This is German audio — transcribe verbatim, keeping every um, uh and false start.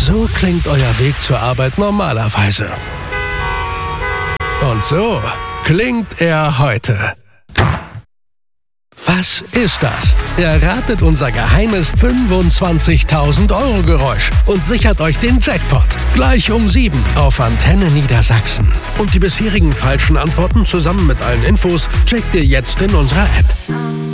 So klingt euer Weg zur Arbeit normalerweise. Und so klingt er heute. Was ist das? Erratet unser geheimes fünfundzwanzigtausend Euro Geräusch und sichert euch den Jackpot. Gleich um sieben auf Antenne Niedersachsen. Und die bisherigen falschen Antworten zusammen mit allen Infos checkt ihr jetzt in unserer App.